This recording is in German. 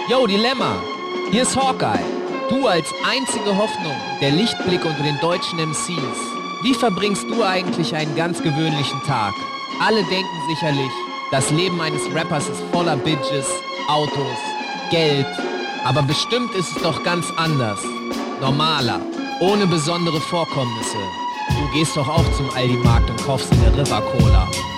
Yo, Dilemma, hier ist Hawkeye. Du als einzige Hoffnung, der Lichtblick unter den deutschen MCs. Wie verbringst du eigentlich einen ganz gewöhnlichen Tag? Alle denken sicherlich, das Leben eines Rappers ist voller Bitches, Autos, Geld. Aber bestimmt ist es doch ganz anders. Normaler, ohne besondere Vorkommnisse. Du gehst doch auch zum Aldi-Markt und kaufst dir eine River Cola.